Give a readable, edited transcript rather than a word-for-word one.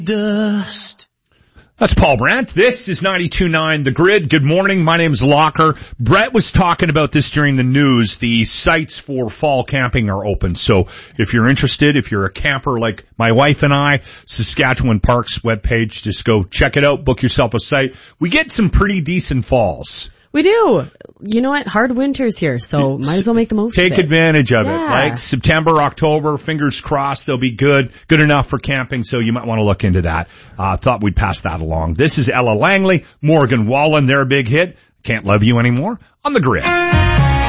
Dust. That's Paul Brandt. This is 92.9 The Grid. Good morning. My name's Locker. Brett was talking about this during the news. The sites for fall camping are open. So if you're interested, if you're a camper like my wife and I, Saskatchewan Parks webpage, just go check it out. Book yourself a site. We get some pretty decent falls. We do. You know what? Hard winter's here, so might as well make the most of it. Take advantage of it. Yeah. Like September, October, fingers crossed they'll be good enough for camping, so you might want to look into that. Thought we'd pass that along. This is Ella Langley, Morgan Wallen, their big hit, Can't Love You Anymore, on The Grid.